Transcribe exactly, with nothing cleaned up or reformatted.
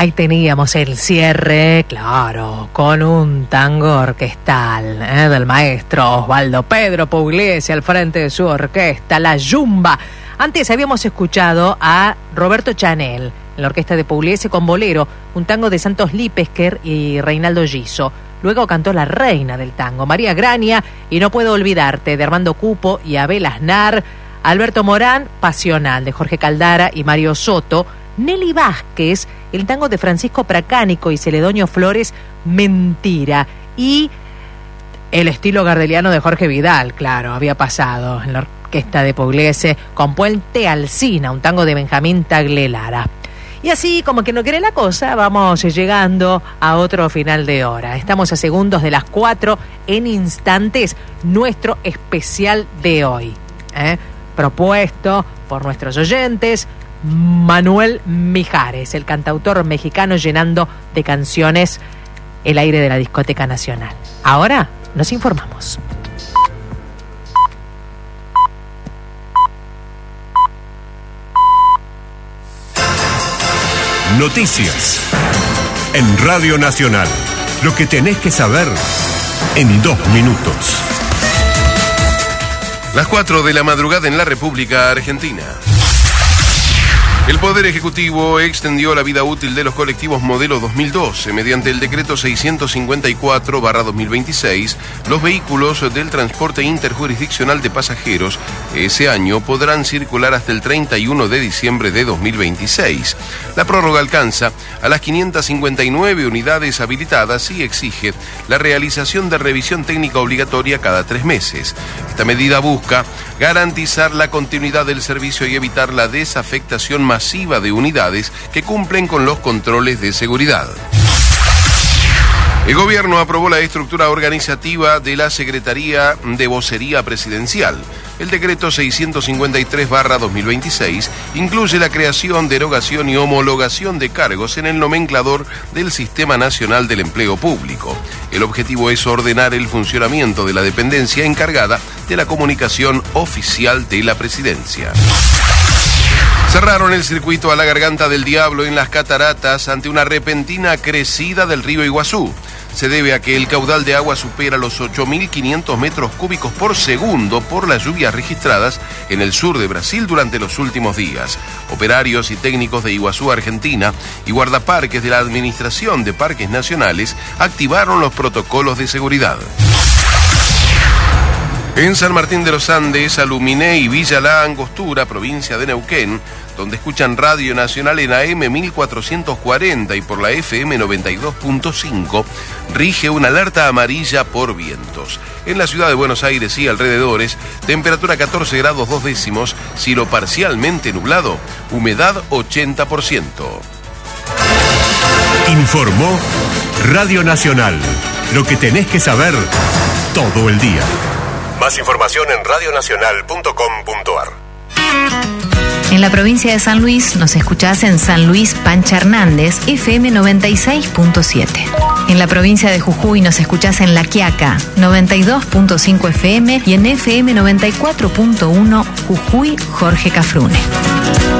Ahí teníamos el cierre, claro, con un tango orquestal ¿eh? del maestro Osvaldo Pedro Pugliese al frente de su orquesta, La Yumba. Antes habíamos escuchado a Roberto Chanel en la orquesta de Pugliese con Bolero, un tango de Santos Lipesker y Reinaldo Giso. Luego cantó la reina del tango, María Grania, y No puedo olvidarte, de Armando Cupo y Abel Aznar. Alberto Morán, Pasional, de Jorge Caldara y Mario Soto. Nelly Vázquez, el tango de Francisco Pracánico y Celedonio Flores, Mentira. Y el estilo gardeliano de Jorge Vidal, claro, había pasado en la orquesta de Pugliese con Puente Alsina, un tango de Benjamín Tagle-Lara. Y así, como que no quiere la cosa, vamos llegando a otro final de hora. Estamos a segundos de las cuatro, en instantes, nuestro especial de hoy. ¿eh? Propuesto por nuestros oyentes, Manuel Mijares, el cantautor mexicano llenando de canciones el aire de la Discoteca Nacional. Ahora nos informamos. Noticias en Radio Nacional. Lo que tenés que saber en dos minutos. Las cuatro de la madrugada en la República Argentina. El Poder Ejecutivo extendió la vida útil de los colectivos modelo dos mil doce. Mediante el decreto seiscientos cincuenta y cuatro barra dos mil veintiséis, los vehículos del transporte interjurisdiccional de pasajeros ese año podrán circular hasta el treinta y uno de diciembre de dos mil veintiséis. La prórroga alcanza a las quinientas cincuenta y nueve unidades habilitadas y exige la realización de revisión técnica obligatoria cada tres meses. Esta medida busca garantizar la continuidad del servicio y evitar la desafectación masiva de unidades que cumplen con los controles de seguridad. El gobierno aprobó la estructura organizativa de la Secretaría de Vocería Presidencial. El decreto seiscientos cincuenta y tres barra dos mil veintiséis incluye la creación, derogación y homologación de cargos en el nomenclador del Sistema Nacional del Empleo Público. El objetivo es ordenar el funcionamiento de la dependencia encargada de la comunicación oficial de la Presidencia. Cerraron el circuito a la Garganta del Diablo en las Cataratas ante una repentina crecida del río Iguazú. Se debe a que el caudal de agua supera los ocho mil quinientos metros cúbicos por segundo por las lluvias registradas en el sur de Brasil durante los últimos días. Operarios y técnicos de Iguazú, Argentina, y guardaparques de la Administración de Parques Nacionales activaron los protocolos de seguridad. En San Martín de los Andes, Aluminé y Villa La Angostura, provincia de Neuquén, donde escuchan Radio Nacional en A M mil cuatrocientos cuarenta y por la F M noventa y dos punto cinco, rige una alerta amarilla por vientos. En la ciudad de Buenos Aires y alrededores, temperatura catorce grados dos décimos, cielo parcialmente nublado, humedad ochenta por ciento. Informó Radio Nacional. Lo que tenés que saber todo el día. Más información en radio nacional punto com punto a r. En la provincia de San Luis nos escuchás en San Luis Pancha Hernández, F M noventa y seis punto siete. En la provincia de Jujuy nos escuchás en La Quiaca, noventa y dos punto cinco F M y en F M noventa y cuatro punto uno Jujuy Jorge Cafrune.